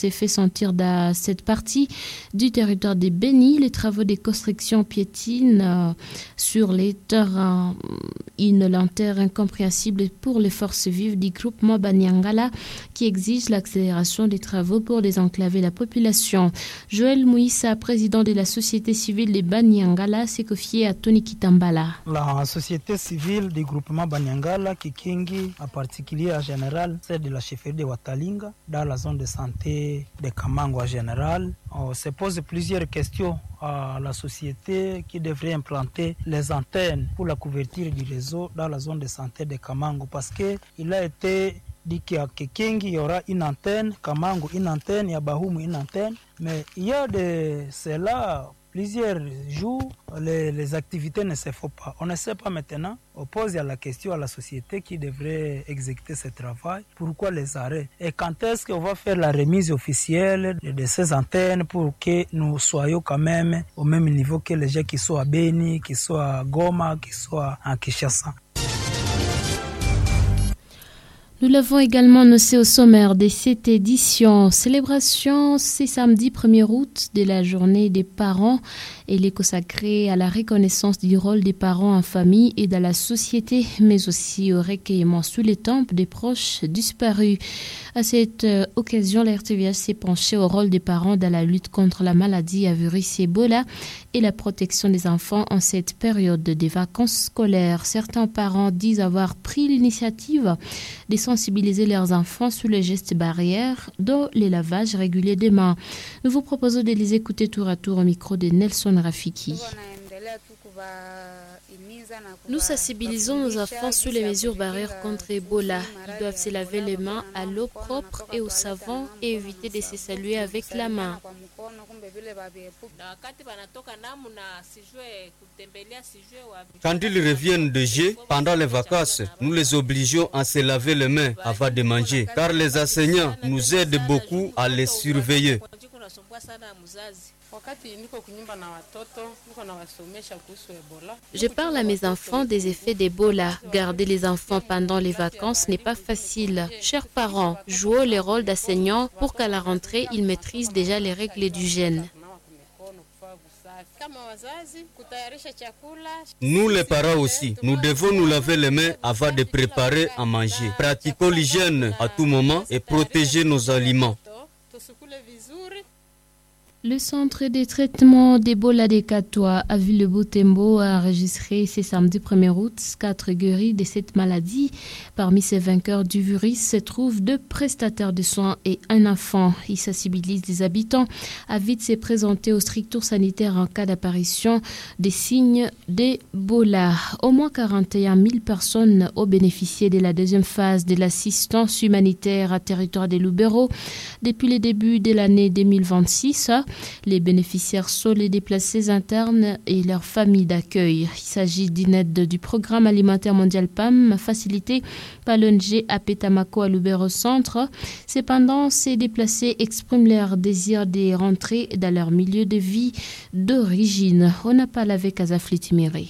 s'est fait sentir dans cette partie du territoire des Béni. Les travaux de construction piétinent sur les terrains, une lenteur incompréhensible pour les forces vives du groupement Banyangala qui exige l'accélération des travaux pour désenclaver la population. Joël Mouissa, président de la société civile de Banyangala, s'est confié à Tony Kitambala. La société civile du groupement Banyangala, Kikingi, en particulier en général, celle de la chefferie de Watalinga, dans la zone de santé de Kamango en général, on se pose plusieurs questions à la société qui devrait implanter les antennes pour la couverture du réseau dans la zone de santé de Kamango parce qu'il a été dit qu'à Kikingi il y aura une antenne, Kamango une antenne, Yabahumu une antenne, mais il y a de cela plusieurs jours, les activités ne se font pas. On ne sait pas maintenant. On pose la question à la société qui devrait exécuter ce travail. Pourquoi les arrêts? Et quand est-ce qu'on va faire la remise officielle de ces antennes pour que nous soyons quand même au même niveau que les gens qui sont à Beni, qui sont à Goma, qui sont à Kinshasa? Nous l'avons également annoncé au sommaire de cette édition. Célébration, c'est samedi 1er août de la journée des parents. Elle est consacrée à la reconnaissance du rôle des parents en famille et dans la société, mais aussi au recueillement sous les tombes des proches disparus. À cette occasion, la RTVH s'est penchée au rôle des parents dans la lutte contre la maladie à virus Ebola et la protection des enfants en cette période des vacances scolaires. Certains parents disent avoir pris l'initiative de sensibiliser leurs enfants sur les gestes barrières, dont les lavages réguliers des mains. Nous vous proposons de les écouter tour à tour au micro de Nelson Rafiki. Nous sensibilisons nos enfants sur les mesures barrières contre Ebola. Ils doivent se laver les mains à l'eau propre et au savon et éviter de se saluer avec la main. Quand ils reviennent de jeu pendant les vacances, nous les obligeons à se laver les mains avant de manger, car les enseignants nous aident beaucoup à les surveiller. Je parle à mes enfants des effets d'Ebola. Garder les enfants pendant les vacances n'est pas facile. Chers parents, jouons le rôle d'enseignants pour qu'à la rentrée, ils maîtrisent déjà les règles d'hygiène. Nous les parents aussi, nous devons nous laver les mains avant de préparer à manger. Pratiquons l'hygiène à tout moment et protéger nos aliments. Le centre de traitement d'Ebola de Katoa à Ville-de-Boutembo a enregistré ce samedi 1er août 4 guéris de cette maladie. Parmi ces vainqueurs du virus se trouvent 2 prestataires de soins et un enfant. Ils sensibilisent les habitants à vite se présenter au strictour sanitaire en cas d'apparition des signes d'Ebola. Au moins 41 000 personnes ont bénéficié de la deuxième phase de l'assistance humanitaire à territoire de Lubero depuis le début de l'année 2026. Les bénéficiaires sont les déplacés internes et leurs familles d'accueil. Il s'agit d'une aide du programme alimentaire mondial PAM facilité par l'ONG Apetamako à Lubero Centre. Cependant, ces déplacés expriment leur désir de rentrer dans leur milieu de vie d'origine. On n'a pas avec Azafli Timéré.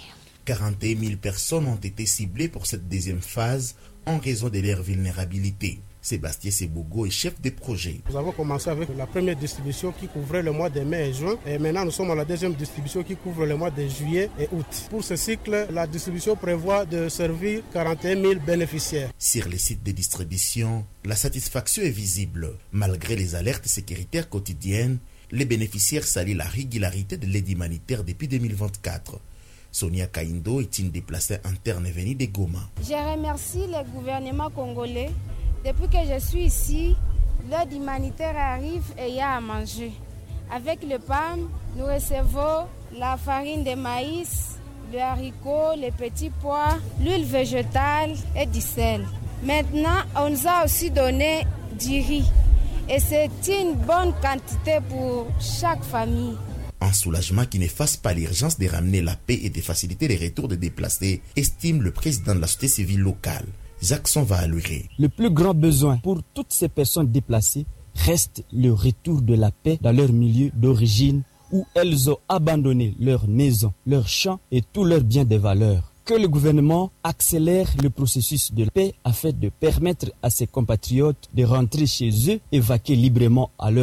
41 000 personnes ont été ciblées pour cette deuxième phase en raison de leur vulnérabilité. Sébastien Sebogo est chef de projet. Nous avons commencé avec la première distribution qui couvrait le mois de mai et juin. Et maintenant, nous sommes à la deuxième distribution qui couvre le mois de juillet et août. Pour ce cycle, la distribution prévoit de servir 41 000 bénéficiaires. Sur les sites de distribution, la satisfaction est visible. Malgré les alertes sécuritaires quotidiennes, les bénéficiaires saluent la régularité de l'aide humanitaire depuis 2024. Sonia Kaindo est une déplacée interne venue de Goma. Je remercie le gouvernement congolais. Depuis que je suis ici, l'aide humanitaire arrive et il y a à manger. Avec le PAM, nous recevons la farine de maïs, le haricot, les petits pois, l'huile végétale et du sel. Maintenant, on nous a aussi donné du riz. Et c'est une bonne quantité pour chaque famille. Un soulagement qui n'efface pas l'urgence de ramener la paix et de faciliter les retours des déplacés, estime le président de la société civile locale. Jackson va allouer. Le plus grand besoin pour toutes ces personnes déplacées reste le retour de la paix dans leur milieu d'origine où elles ont abandonné leurs maisons, leurs champs et tous leurs biens de valeur. Que le gouvernement accélère le processus de paix afin de permettre à ses compatriotes de rentrer chez eux et vaquer librement à leur